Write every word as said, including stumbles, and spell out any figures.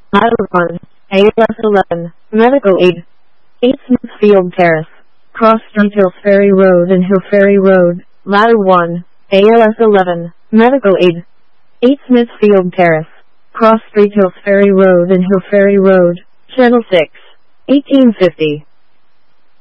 Ladder one, A L S eleven, Medical Aid. eight Smithfield Terrace, Cross Street Hills Ferry Road and Hill Ferry Road, Ladder one, A L S eleven, Medical Aid. eight Smithfield Terrace, Cross Street Hills Ferry Road and Hill Ferry Road, Channel six, eighteen fifty.